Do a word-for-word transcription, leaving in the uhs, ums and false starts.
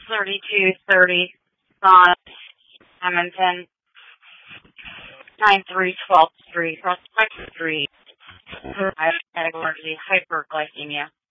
thirty-two thirty, Sonnet, Hamilton, nine three twelfth Street, Prospect Street, category hyperglycemia.